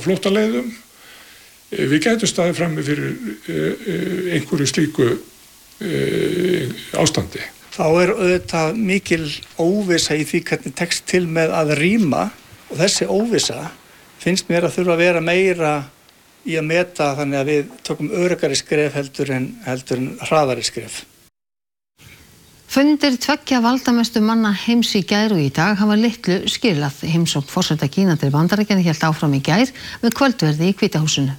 flóttaleiðum. Við gætum staðið frammi fyrir einhverju slíku ástandi. Þá auðvitað mikil óvissa í því hvernig tekst til með að rýma og þessi óvissa finnst mér að þurfa að vera meira í að meta þannig að við tökum öruggari skref heldur en hraðari skref. Fundir tveggja valdamestu manna heims í gær og í dag hafa litlu skilað. Heimsókn forseta Kína til Bandaríkjanna hélt áfram í gær með kvöldverði í Hvíta húsinu.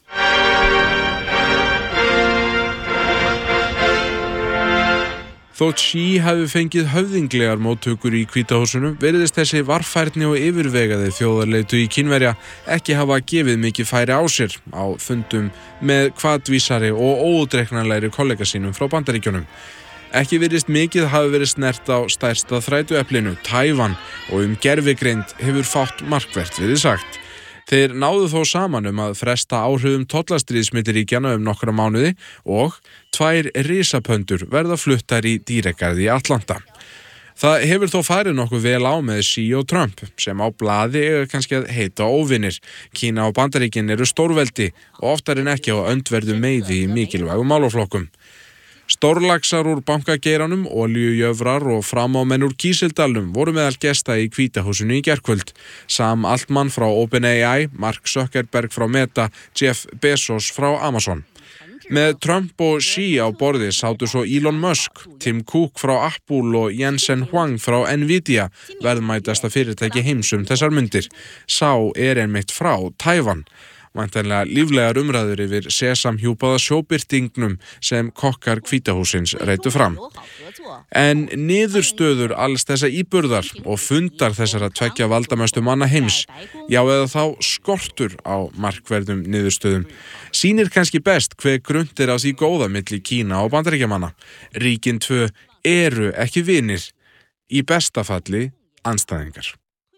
Þótt Xi hafi fengið höfðinglegar móttökur í Hvíta húsinu, virðist þessi varfærni og yfirvegaði þjóðarleitu í Kínverja ekki hafa gefið mikið færi á sér á fundum með hvatvísari og óútreiknanlegri kollega sínum frá Bandaríkjunum. Ekki virðist mikið hafi verið snert á stærsta þrætueplinu, Tævan, og gervigreind hefur fátt markvert verið sagt. Þeir náðu þó saman að fresta áhrifum tollastríðsmilliríkjanna nokkra mánuði og 2 risapöndur verða fluttar í dýragarði í Atlanta. Það hefur þó farið nokkuð vel á með Xi og Trump, sem á blaði eiga kannski að heita óvinir. Kína og Bandaríkin eru stórveldi og oftar en ekki á öndverðu meiði í mikilvægum málaflokkum. Stórlaxar úr bankageiranum, olíujöfrar og framámenn úr Kísildalnum voru meðal gesta í Hvíta húsinu í gærkvöld. Sam Altman frá OpenAI, Mark Zuckerberg frá Meta, Jeff Bezos frá Amazon. Með Trump og Xi á borði sátu svo Elon Musk, Tim Cook frá Apple og Jensen Huang frá Nvidia, verðmætasta fyrirtæki heims þessar mundir. Sá einmitt frá Tævan. Væntanlega líflegar umræður yfir sesamhjúpaða sjóbirtingnum sem kokkar Hvíta hússins reiddu fram. En niðurstöður alls þessa íburðar og fundar þessara tveggja valdamestu manna heims, já eða þá skortur á markverðum niðurstöðum, sýnir kannski best hve grunnt á því góða milli Kína og Bandaríkjamanna. Ríkin 2 eru ekki vinir, í besta falli andstæðingar.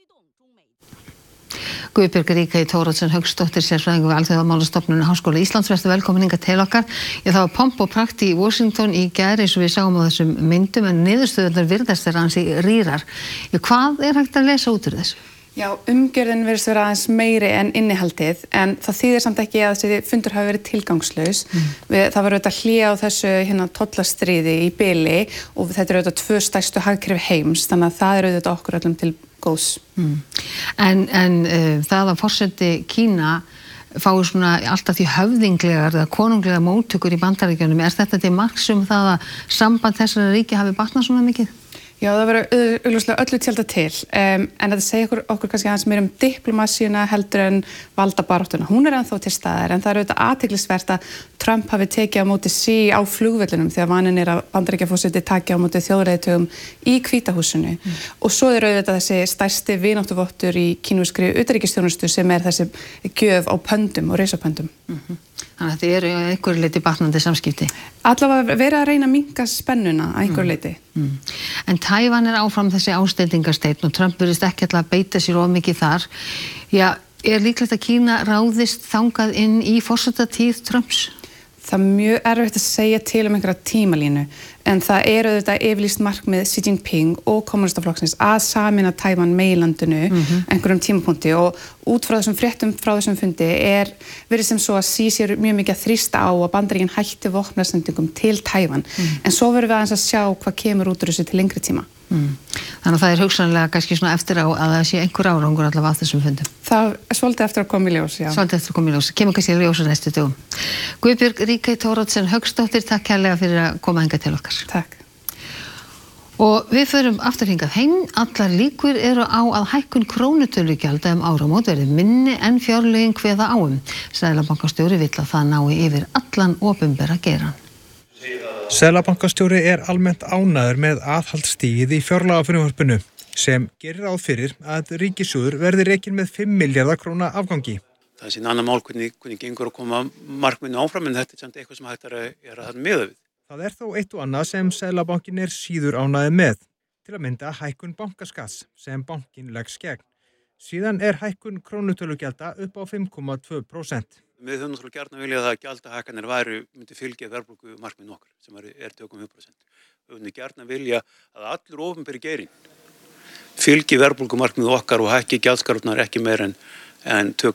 Guðbjörg Ríkey Thoroddsen Hauksdóttir, sérfræðingur við Alþjóðamálastofnun Háskóla Íslands, verður velkomin hingað til okkar. Það var pomp og prakt í Washington í gær eins og við sáum á þessum myndum, en niðurstöðurnar virðast vera ansi rýrar. Hvað hægt að lesa út úr þessu? Já, umgjörðin virðist vera aðeins meiri en innihaldið, en það þýðir samt ekki að þessi fundur hafi verið tilgangslaus. Það var auðvitað hlé á þessu tollastríði í bili og þetta eru auðvitað 2 stærstu hagkerfi heims, þannig að það eru auðvitað okkur öllum til góðs. En það að forseti Kína fái svona alltaf því höfðinglegar eða konunglegar móttökur í Bandaríkjunum, er þetta til marks það að samband þessara ríkja hafi batnað svona mikið? Já, það verður augljóslega öllu tjálta til, en þetta segir okkur kannski aðeins meira diplomasíuna heldur en valdabaráttuna. Hún ennþá til staðar, en það er auðvitað athyglisvert að Trump hafi tekið á móti Xi á flugvellinum þegar vaninn að Bandaríkjaforseti taki á móti þjóðarleiðtogum í Hvíta húsinu. Og svo er auðvitað þessi stærsti vináttuvottur í kínverskri utanríkisþjónustu sem er þessi gjöf á pöndum og risapöndum. Þannig að þetta eru einhverju leyti batnandi samskipti. Allavega verið að reyna að minnka spennuna að einhverju leyti. En Tævan er áfram þessi ásteytingarsteinn og Trump virðist ekki að beita sér of mikið þar. Já, er líklegt að Kína ráðist þangað inn í forsetatíð Trumps? Það er mjög erfitt að segja til einhverja tímalínu, en það eru auðvitað yfirlýst markmið Xi Jinping og kommunistaflokksins að sameina Tævan meginlandinu einhverjum tímapunkti, og út frá þessum fréttum frá þessum fundi verið sem svo að Xi sér mjög mikið að þrýsta á að Bandaríkin hætti vopnasendingum til Tævan, en svo verðum við aðeins að sjá hvað kemur út úr þessu til lengri tíma. Þannig að það er hugsanlega kannski svona eftir á að það sé einhver árangur allavega að þessum fundum. Það er svolítið eftir að koma í ljós, já. Svolítið eftir að koma í ljós. Kemur kannski í ljós á næstu dögum. Guðbjörg Ríkey Thoroddsen Hauksdóttir, takk kærlega fyrir að koma hingað til okkar. Takk. Og við förum aftur hingað heim. Allar líkur eru á að hækkun krónutölugjalda áramót verði minni en fjárlögin kveða á Seðlabankastjóri vill að það nái yfir allan opinbera geirann. Seðlabankastjóri er almennt ánægður með aðhaldsstigið í fjárlagafrumvarpinu sem gerir ráð fyrir að ríkissjóður verði rekinn með 5 milljarða króna afgangi. Það sé annað mál hvernig gengur að koma markminu áfram, en þetta er samt eitthvað sem hægt er að miða við. Það er þó eitt og annað sem Seðlabankinn er síður ánægður með, til að mynda hækkun bankaskatts sem bankinn leggst gegn. Síðan er hækkun krónutölugjalda upp á 5,2%. Við höfum náttúrulega gjarnan viljað að gjaldahækkanir myndi fylgja verðbólgu markmiðinu okkar sem er 2,5%. Við höfum gjarnan vilja að allur opinberi geirinn fylgi verðbólgu markmiðinu okkar og hækki gjaldskrárnar ekki meira en 2,5%.